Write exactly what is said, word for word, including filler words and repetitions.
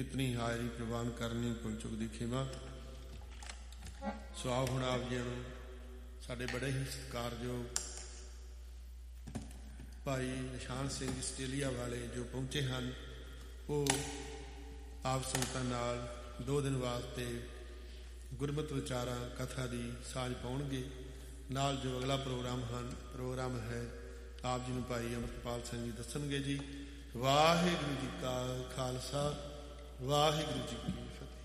ਇਤਨੀ ਹਾਜ਼ਰੀ ਪ੍ਰਵਾਨ ਕਰਨੀ ਭੁੱਲ ਚੁੱਕ ਦੀ ਖਿਮਾ। ਸੋ ਆਓ ਹੁਣ ਆਪ ਜੀ ਨੂੰ ਸਾਡੇ ਬੜੇ ਹੀ ਸਤਿਕਾਰਯੋਗ ਭਾਈ ਨਿਸ਼ਾਨ ਸਿੰਘ ਆਸਟ੍ਰੇਲੀਆ ਵਾਲੇ ਜੋ ਪਹੁੰਚੇ ਹਨ, ਉਹ ਆਪ ਸੰਗਤਾਂ ਨਾਲ ਦੋ ਦਿਨ ਵਾਸਤੇ ਗੁਰਮਤਿ ਵਿਚਾਰਾਂ ਕਥਾ ਦੀ ਸਾਂਝ ਪਾਉਣਗੇ। ਨਾਲ ਜੋ ਅਗਲਾ ਪ੍ਰੋਗਰਾਮ ਹਨ ਪ੍ਰੋਗਰਾਮ ਹੈ ਆਪ ਜੀ ਨੂੰ ਭਾਈ ਅੰਮ੍ਰਿਤਪਾਲ ਸਿੰਘ ਜੀ ਦੱਸਣਗੇ ਜੀ। ਵਾਹਿਗੁਰੂ ਜੀ ਕਾ ਖਾਲਸਾ, ਵਾਹਿਗੁਰੂ ਜੀ ਕੀ